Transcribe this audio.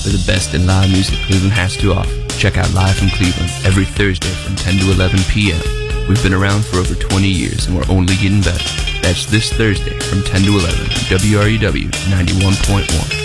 for the best in live music Cleveland has to offer. Check out Live from Cleveland every Thursday from 10 to 11 p.m. We've been around for over 20 years and we're only getting better. That's this Thursday from 10 to 11 on WREW 91.1.